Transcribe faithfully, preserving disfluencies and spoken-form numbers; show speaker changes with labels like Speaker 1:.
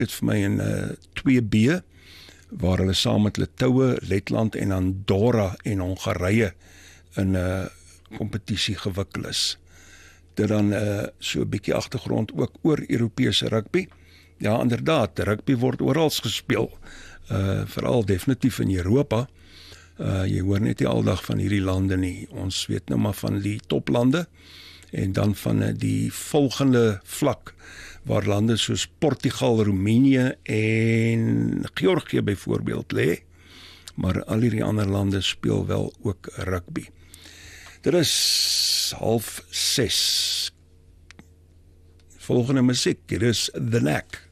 Speaker 1: het vir my in uh, twee B, waar hulle saam met Litouwe, Letland en Andorra en Hongarije in 'n uh, kompetisie gewikkel is. Dit dan uh, so 'n bietjie agtergrond ook oor Europese rugby. Ja, inderdaad, rugby word oral gespeel, uh, veral definitief in Europa. Uh, jy hoor net nie aldag van hierdie lande nie. Ons weet nou maar van die toplande en dan van uh, die volgende vlak waar lande soos Portugal, Roemenië en Georgië byvoorbeeld lê, maar al hierdie ander lande speel wel ook rugby. Dit is half ses. Volgende musiek, dit is The Knack.